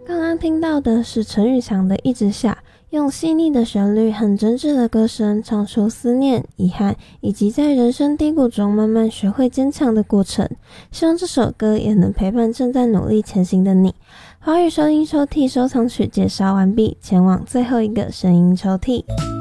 刚刚听到的是陈宇翔的《一直下》，用细腻的旋律和真挚的歌声唱出思念、遗憾，以及在人生低谷中慢慢学会坚强的过程。希望这首歌也能陪伴正在努力前行的你。华语收音抽屉收藏曲介绍完毕，前往最后一个声音抽屉。